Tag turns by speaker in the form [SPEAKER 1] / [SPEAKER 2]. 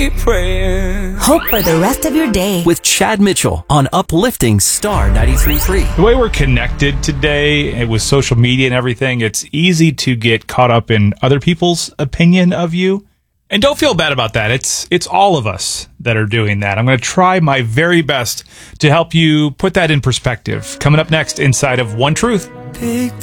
[SPEAKER 1] Hope for the rest of your day.
[SPEAKER 2] With Chad Mitchell on Uplifting Star 93.3.
[SPEAKER 3] The way we're connected today with social media and everything, it's easy to get caught up in other people's opinion of you. And don't feel bad about that. It's all of us that are doing that. I'm going to try my very best to help you put that in perspective. Coming up next inside of One Truth.